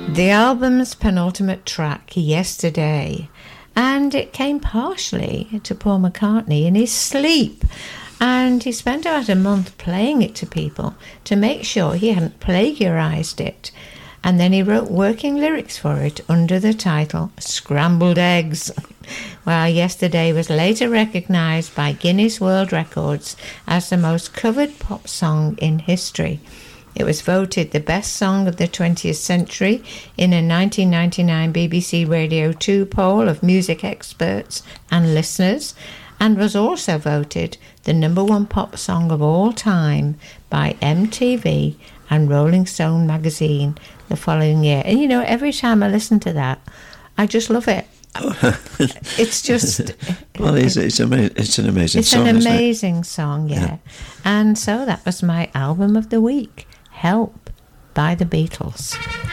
The album's penultimate track, Yesterday, and it came partially to Paul McCartney in his sleep, and he spent about a month playing it to people to make sure he hadn't plagiarised it, and then he wrote working lyrics for it under the title Scrambled Eggs. Well, Yesterday was later recognised by Guinness World Records as the most covered pop song in history. It was voted the best song of the 20th century in a 1999 BBC Radio 2 poll of music experts and listeners, and was also voted the #1 pop song of all time by MTV and Rolling Stone magazine the following year. And you know, every time I listen to that, I just love it. It's just... Well, it's an amazing song, It's an amazing song, yeah. And so that was my album of the week, Help by the Beatles.